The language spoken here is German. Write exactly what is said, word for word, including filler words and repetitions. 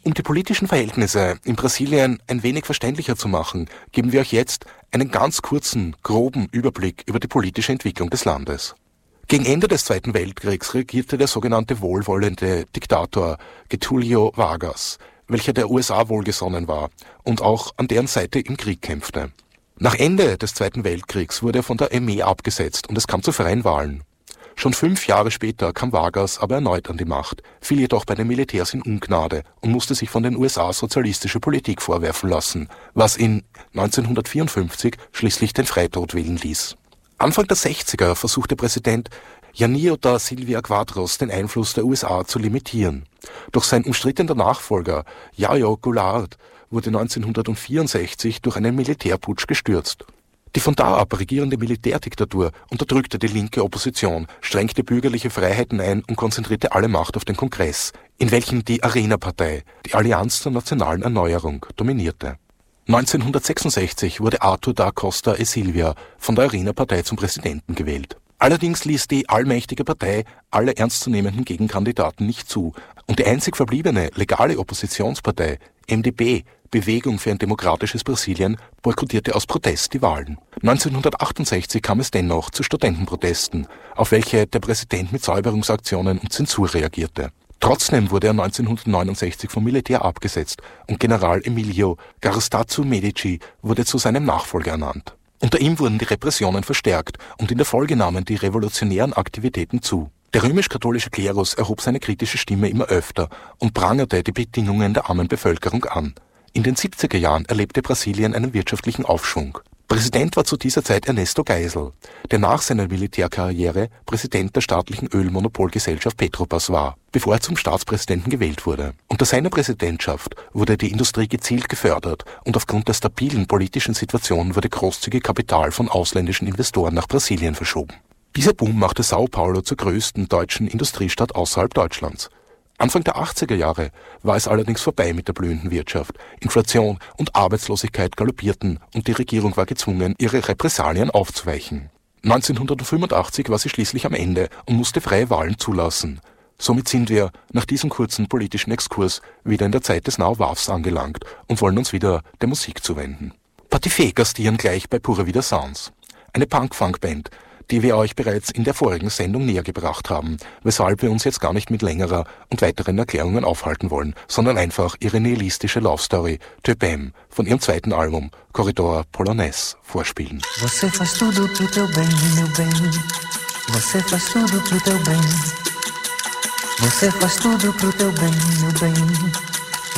Um die politischen Verhältnisse in Brasilien ein wenig verständlicher zu machen, geben wir euch jetzt einen ganz kurzen, groben Überblick über die politische Entwicklung des Landes. Gegen Ende des Zweiten Weltkriegs regierte der sogenannte wohlwollende Diktator Getúlio Vargas, welcher der U S A wohlgesonnen war und auch an deren Seite im Krieg kämpfte. Nach Ende des Zweiten Weltkriegs wurde er von der Armee abgesetzt und es kam zu freien Wahlen. Schon fünf Jahre später kam Vargas aber erneut an die Macht, fiel jedoch bei den Militärs in Ungnade und musste sich von den U S A sozialistische Politik vorwerfen lassen, was ihn neunzehnhundertvierundfünfzig schließlich den Freitod wählen ließ. Anfang der sechziger versuchte Präsident Janir da Silva Quadros den Einfluss der U S A zu limitieren. Doch sein umstrittener Nachfolger Jair Goulart wurde neunzehnhundertvierundsechzig durch einen Militärputsch gestürzt. Die von da ab regierende Militärdiktatur unterdrückte die linke Opposition, schränkte bürgerliche Freiheiten ein und konzentrierte alle Macht auf den Kongress, in welchem die Arena-Partei, die Allianz zur nationalen Erneuerung, dominierte. neunzehnhundertsechsundsechzig wurde Arthur da Costa e Silva von der Arena-Partei zum Präsidenten gewählt. Allerdings ließ die allmächtige Partei alle ernstzunehmenden Gegenkandidaten nicht zu und die einzig verbliebene legale Oppositionspartei, M D B, Bewegung für ein demokratisches Brasilien, boykottierte aus Protest die Wahlen. neunzehnhundertachtundsechzig kam es dennoch zu Studentenprotesten, auf welche der Präsident mit Säuberungsaktionen und Zensur reagierte. Trotzdem wurde er neunzehnhundertneunundsechzig vom Militär abgesetzt und General Emilio Garrastazzo Medici wurde zu seinem Nachfolger ernannt. Unter ihm wurden die Repressionen verstärkt und in der Folge nahmen die revolutionären Aktivitäten zu. Der römisch-katholische Klerus erhob seine kritische Stimme immer öfter und prangerte die Bedingungen der armen Bevölkerung an. In den siebziger Jahren erlebte Brasilien einen wirtschaftlichen Aufschwung. Präsident war zu dieser Zeit Ernesto Geisel, der nach seiner Militärkarriere Präsident der staatlichen Ölmonopolgesellschaft Petrobras war, bevor er zum Staatspräsidenten gewählt wurde. Unter seiner Präsidentschaft wurde die Industrie gezielt gefördert und aufgrund der stabilen politischen Situation wurde großzügig Kapital von ausländischen Investoren nach Brasilien verschoben. Dieser Boom machte Sao Paulo zur größten deutschen Industriestadt außerhalb Deutschlands. Anfang der achtziger Jahre war es allerdings vorbei mit der blühenden Wirtschaft. Inflation und Arbeitslosigkeit galoppierten und die Regierung war gezwungen, ihre Repressalien aufzuweichen. neunzehnhundertfünfundachtzig war sie schließlich am Ende und musste freie Wahlen zulassen. Somit sind wir nach diesem kurzen politischen Exkurs wieder in der Zeit des Now Wavs angelangt und wollen uns wieder der Musik zuwenden. Patifé gastieren gleich bei Pura Vida Sounds, eine Punk-Funk-Band, die wir euch bereits in der vorigen Sendung näher gebracht haben, weshalb wir uns jetzt gar nicht mit längerer und weiteren Erklärungen aufhalten wollen, sondern einfach ihre nihilistische Love Story Te Bem von ihrem zweiten Album Corridor Polonais vorspielen. Você faz tudo pro teu bem, meu bem. Você faz tudo pro teu bem. Você faz tudo pro teu bem, meu bem.